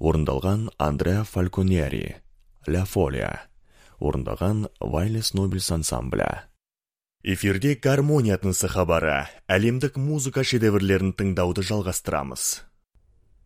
орындалған Андреа Фалконьери, Ля Фолия, орындаған Вайлес Нобельс ансамблі. Эфирде гармония тынысы хабары, әлемдік музыка шедеврлерін тыңдауды жалғастырамыз.